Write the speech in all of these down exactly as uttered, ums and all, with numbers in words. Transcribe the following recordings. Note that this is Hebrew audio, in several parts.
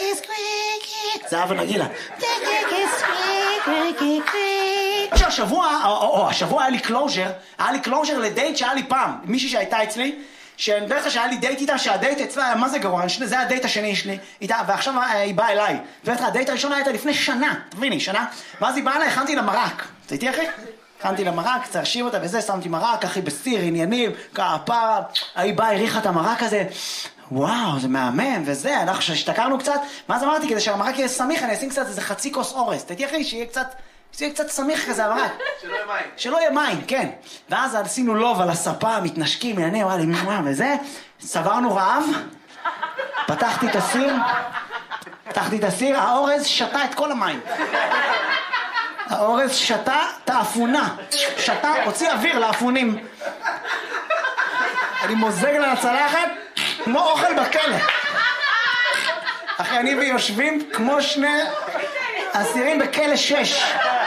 זה אבא נגילה. השבוע, או השבוע היה לי קלוז'ר, היה לי קלוז'ר לדייט שהיה לי פעם, מישהי שהייתה אצלי, שאני בדרך כלל שהיה לי דייט איתה, שהדייט אצלה, מה זה גרוע, זה הדייט השני שלי, איתה, ועכשיו היא באה אליי. ובטח, הדייט הראשון הייתה לפני שנה, תביני, שנה, ואז היא באה אליי, הכנתי לה מרק. אתה איתי אחי? הכנתי לה מרק, צרשים אותה וזה, שמתי מרק, אחי בסיר, עניינים, כפה, היא באה, הריחה את המרק הזה, וואו, זה מהמם, וזה, אנחנו שהשתכרנו קצת, ואז אמרתי, כדי שהמרק יהיה סמיך, אני אשים קצת איזה חצי כוס אורז, אתה איתי אחי, שיהיה קצת... שיהיה קצת סמיך כזה, המרק. שלא יהיה מים. שלא יהיה מים, כן. ואז עשינו לוב על הספה, מתנשקים, עניינים, אמרה לי, מה, וזה, סברנו רעב, פתחתי את הסיר, פתחתי את הסיר, האורז שתה את כל המים. האורז שתה את האפונה, שתה, הוציא אוויר לאפונים. אני מוזג לה לצלחת, כמו אוכל בכלא. אחי, אני ויושבים כמו שני אסירים בכלא שש.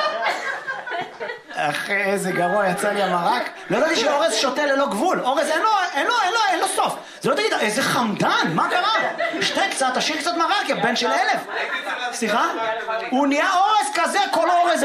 אחי, איזה גרוע יצא לי המרק. לא ידעתי שאורז שותה ללא גבול. אורז אין לו, אין לו, אין לו, אין לו סוף. זה לא תגיד, איזה חמדן, מה קרה? שתה קצת, תשאיר קצת מרק, יא בן של אלף. סליחה? הוא נהיה אורז כזה, כל אורז.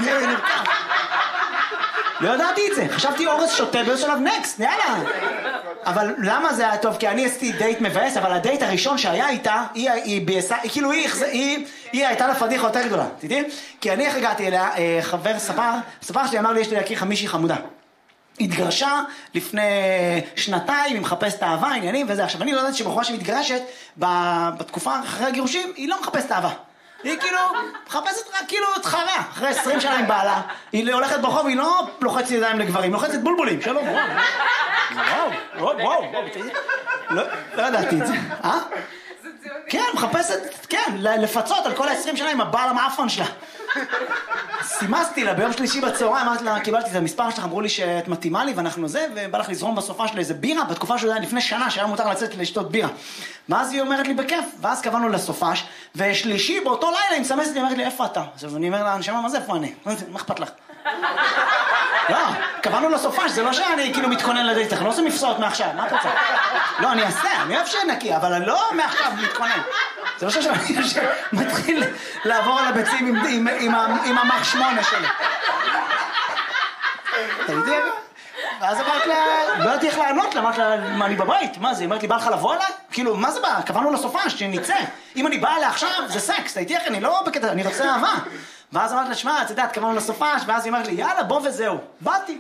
לא ידעתי את זה. חשבתי אורז שותה ויש עליו נקסט, יאללה. אבל למה זה היה טוב? כי אני עשיתי דייט מבאס, אבל הדייט הראשון שהיה איתה, היא, היא בייסה, כאילו היא, היא, היא הייתה לה פדיחה יותר גדולה, תדעי? כי אני איך הגעתי אליה, חבר ספר, ספר שלי אמר לי, יש לי להכיר חמישי חמודה. התגרשה לפני שנתיים, היא מחפשת אהבה, עניינים וזה. עכשיו, אני לא יודעת שבחורה שמתגרשת, בתקופה אחרי הגירושים, היא לא מחפשת אהבה. היא כאילו מחפשת רק כאילו את חרה, אחרי עשרים שנה עם בעלה. היא הולכת ברחוב, היא לא לוחצת ידיים לגברים, היא לוחצת בולבולים. שלום, וואו, וואו, וואו, וואו, לא ידעתי את זה. אה? כן, מחפשת, כן, לפצות על כל ה-עשרים שנה עם הבעל המאפון שלה. סימסתי לה ביום שלישי בצהריים, אמרתי לה, קיבלתי את המספר שלך, אמרו לי שאת מתאימה לי ואנחנו זה, ובא לך לזרום בסופה של איזה בירה, בתקופה שזה היה לפני שנה, שהיה מותר לצאת לשתות בירה. ואז היא אומרת לי בכיף, ואז קבענו לסופש, ושלישי באותו לילה היא מסמסת לי, אומרת לי, איפה אתה? אז אני אומר לה, נשמה, מה זה איפה אני? מה אכפת לך? לא, קבענו לסופש, זה לא שאני כאילו מתכונן לדייט, אנחנו לא עושים מפסעות מעכשיו, מה את רוצה? לא, אני אעשה, אני אוהב שנקי, אבל אני לא מעכשיו מתכונן. זה לא שאני מתחיל לעבור על הביצים עם המח שמונה שלי. אתה יודע? ואז אמרת לה, לא יודעת איך לענות לה, אמרת לה, מה, אני בבית? מה זה? היא אמרת לי, בא לך לבוא עליי? כאילו, מה זה בא? קבענו לסופש, שנצא. אם אני באה עליה עכשיו, זה סקס, אתה איתי איך? אני לא בקטע, אני רוצה אהבה. ואז אמרת לה, שמע, את יודעת, קבענו לסופש, ואז היא אמרת לי, יאללה, בוא וזהו. באתי.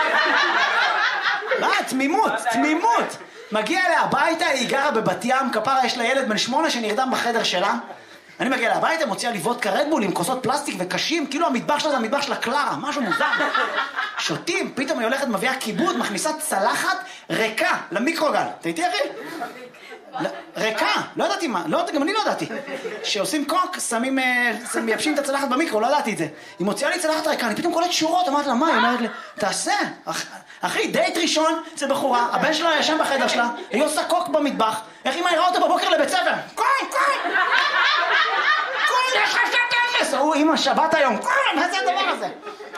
מה, תמימות, תמימות. מגיע אליה הביתה, היא גרה בבת ים, כפרה יש לה ילד בן שמונה שנרדם בחדר שלה. אני מגיע אליה הביתה, מוציאה לי וודקה רדבול עם כוסות פלסטיק וקשים, כאילו המטבח שלה זה המטבח של הקלרה, משהו מוזר. שותים, פתאום היא הולכת, מביאה כיבוד, מכניסה צלחת ריקה למיקרוגל. אתה איתי אחי? ריקה, לא ידעתי מה, גם אני לא ידעתי. שעושים קוק, שמים, מייבשים את הצלחת במיקרו, לא ידעתי את זה. היא מוציאה לי צלחת ריקה, אני פתאום קולט שורות, אמרת לה, מה? היא אומרת לי, תעשה. אחי, דייט ראשון, זה בחורה, הבן שלה ישן בחדר שלה, היא עושה קוק במטבח, איך היא מהירה אותה בבוקר לבית ספר? קוי, קוי! קוי, יש לך שת אפס! הוא, אמא, שבת היום, קוי, מה זה הדבר הזה?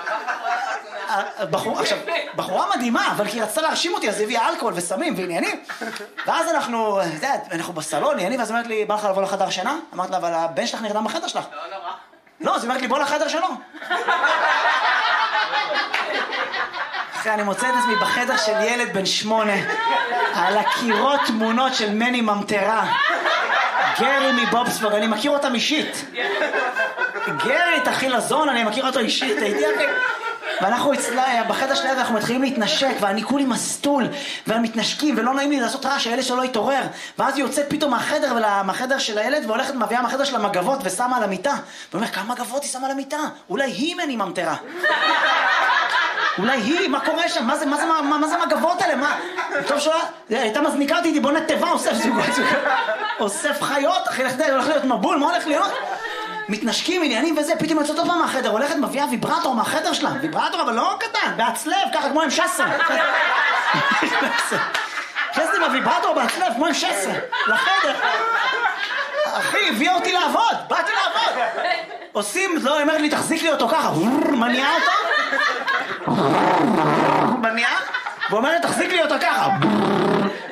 עכשיו, בחורה מדהימה, אבל כי היא רצתה להרשים אותי, אז היא הביאה אלכוהול וסמים ועניינים. ואז אנחנו, זה, אנחנו בסלון, עניינים, ואז אומרת לי, בא לך לבוא לחדר שינה? אמרת לה, אבל הבן שלך נרדם בחדר שלך. לא, לא, מה? לא, אז היא אומרת לי, בוא לחדר שלו. אחרי, אני מוצא את עצמי בחדר של ילד בן שמונה, על הקירות תמונות של מני ממטרה. גרי מבובספוג, אני מכיר אותם אישית. גרי, את אחי לזון, אני מכיר אותו אישית, הייתי אחי. ואנחנו אצלה, בחדר שלה, אנחנו מתחילים להתנשק, ואני כולי מסטול, ומתנשקים, ולא נעים לי לעשות רעש, הילד שלו יתעורר. ואז היא יוצאת פתאום מהחדר, מהחדר של הילד, והולכת מביאה מהחדר של המגבות, ושמה על המיטה. ואומר, כמה מגבות היא שמה על המיטה? אולי היא מני ממטרה. אולי היא, מה קורה שם? מה זה, מה זה, מה, מה זה מגבות האלה? מה? טוב שלה, הייתה מזניקה אותי, בוא נטבע, אוסף זוגות, אוסף חיות, אחי, הולך להיות מבול, מה הולך להיות? מתנשקים, עניינים וזה, פתאום יוצאת עוד פעם מהחדר, הולכת מביאה ויברטור מהחדר שלה, ויברטור אבל לא קטן, בהצלב, ככה כמו עם שסר. חסתי בוויברטור בהצלב, כמו עם שסר, לחדר. אחי, הביאה אותי לעבוד, באתי לעבוד. עושים, לא, היא אומרת לי, תחזיק לי אותו ככה, מניעה אותו. מניעה, ואומרת, תחזיק לי אותו ככה.